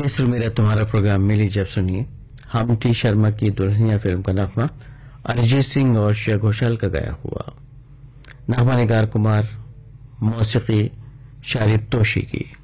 मिस्र मेरा तुम्हारा प्रोग्राम मिली जब सुनिए। हम टी शर्मा की दुल्हनिया फिल्म का नगमा अरिजीत सिंह और श्रेया घोषाल का गाया हुआ। नगमा निगार कुमार, मौसीकी शारिब तोशी की।